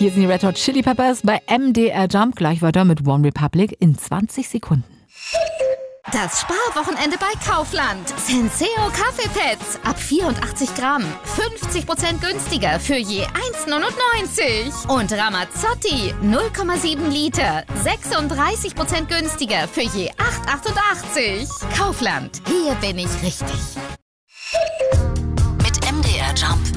Hier sind die Red Hot Chili Peppers bei MDR Jump. Gleich weiter mit One Republic in 20 Sekunden. Das Sparwochenende bei Kaufland. Senseo Kaffeepads ab 84 Gramm. 50% günstiger für je 1,99. Und Ramazzotti 0,7 Liter. 36% günstiger für je 8,88. Kaufland. Hier bin ich richtig.